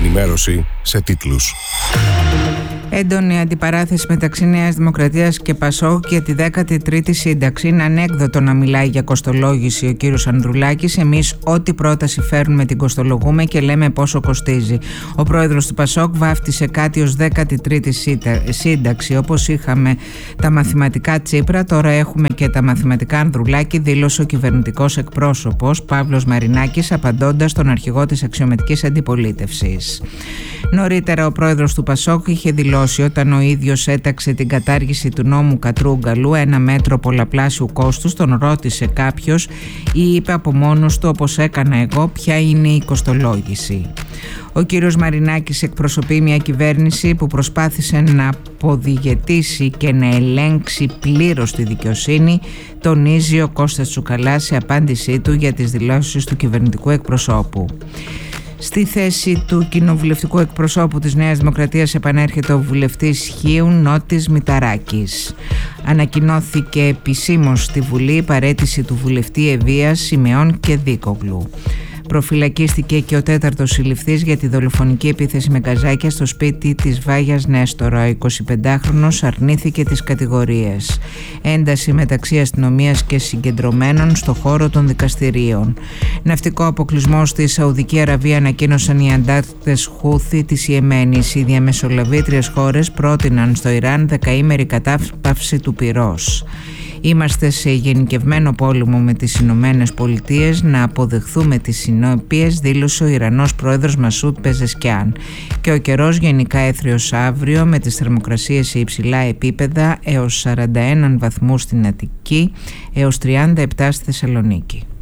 ενημέρωση σε τίτλους. Έντονη αντιπαράθεση μεταξύ Νέας Δημοκρατίας και Πασόκ για τη 13η σύνταξη. Είναι ανέκδοτο να μιλάει για κοστολόγηση ο κύριος Ανδρουλάκης. Εμείς ό,τι πρόταση φέρνουμε την κοστολογούμε και λέμε πόσο κοστίζει. Ο πρόεδρος του Πασόκ βάφτισε κάτι ως 13η σύνταξη. Όπως είχαμε τα μαθηματικά Τσίπρα, τώρα έχουμε και τα μαθηματικά Ανδρουλάκη, δήλωσε ο κυβερνητικός εκπρόσωπος Παύλος Μαρινάκης, απαντώντας στον αρχηγό της αξιωματικής αντιπολίτευσης. Νωρίτερα ο πρόεδρος του Πασόκ είχε δηλώσει, όταν ο ίδιος έταξε την κατάργηση του νόμου Κατρούγκαλου, ένα μέτρο πολλαπλάσιου κόστους, τον ρώτησε κάποιος ή είπε από μόνος του, όπως έκανα εγώ, ποια είναι η κοστολόγηση. Ο κύριος Μαρινάκης εκπροσωπεί μια κυβέρνηση που προσπάθησε να αποδιαιτήσει και να ελέγξει πλήρως τη δικαιοσύνη, τονίζει ο Κώστας Τσουκαλάς σε απάντησή του για τις δηλώσεις του κυβερνητικού εκπροσώπου. Στη θέση του κοινοβουλευτικού εκπροσώπου της Νέας Δημοκρατίας επανέρχεται ο βουλευτής Χίου Νότης Μηταράκης. Ανακοινώθηκε επισήμως στη Βουλή η παραίτηση του βουλευτή Ευβίας, Σιμεών και Δίκογλου. Προφυλακίστηκε και ο τέταρτος συλληφθής για τη δολοφονική επίθεση με γκαζάκια στο σπίτι της Βάγιας Νέστορα. Ο 25χρονος αρνήθηκε τις κατηγορίες. Ένταση μεταξύ αστυνομίας και συγκεντρωμένων στο χώρο των δικαστηρίων. Ναυτικό αποκλεισμό στη Σαουδική Αραβία ανακοίνωσαν οι αντάρτες Χούθη της Ιεμένης. Οι διαμεσολαβήτριες χώρες πρότειναν στο Ιράν δεκαήμερη κατάπαυση του πυρός. Είμαστε σε γενικευμένο πόλεμο με τις Ηνωμένες Πολιτείες, να αποδεχθούμε τις συνέπειες, δήλωσε ο Ιρανός πρόεδρος Μασούτ Πεζεσκιάν. Και ο καιρός γενικά έθριος αύριο, με τις θερμοκρασίες σε υψηλά επίπεδα έως 41 βαθμούς στην Αττική, έως 37 στη Θεσσαλονίκη.